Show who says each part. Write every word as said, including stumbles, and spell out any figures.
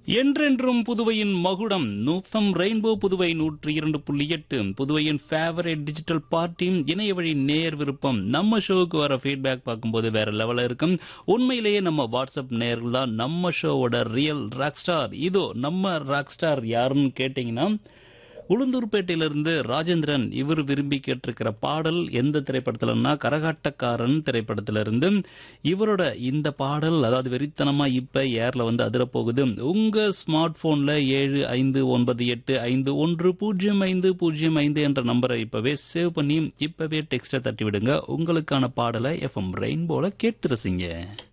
Speaker 1: என்றென்றும் புதுவையின் மகுடம் நூஃபம் ரெயின்போ புதுவை நூற்றி இரண்டு புள்ளி எட்டு புதுவையின் ஃபேவரட் டிஜிட்டல் பார்ட்டி இணைய வழி நேர் விருப்பம். நம்ம ஷோவுக்கு வர ஃபீட்பேக் பார்க்கும்போது வேற லெவலில் இருக்கும். உண்மையிலேயே நம்ம வாட்ஸ்அப் நேர்கள் தான் நம்ம ஷோவோட ரியல் ராக் ஸ்டார். இதோ நம்ம ராக் ஸ்டார் யாருன்னு கேட்டீங்கன்னா, உளுந்தூர்பேட்டையிலிருந்து ராஜேந்திரன். இவர் விரும்பி கேட்டிருக்கிற பாடல் எந்த திரைப்படத்திலன்னா கரகாட்டக்காரன் திரைப்படத்திலிருந்து. இவரோட இந்த பாடல் அதாவது வெறித்தனமா இப்ப ஏர்ல வந்து அதிரப்போகுது. உங்க ஸ்மார்ட் போன்ல ஏழு ஐந்து ஒன்பது எட்டு ஐந்து ஒன்று பூஜ்ஜியம் ஐந்து பூஜ்ஜியம் ஐந்து என்ற நம்பரை இப்பவே சேவ் பண்ணி இப்பவே டெக்ஸ்ட தட்டி விடுங்க. உங்களுக்கான பாடலை எஃப்எம் ரெயின்போல கேட்டு ரசிங்க.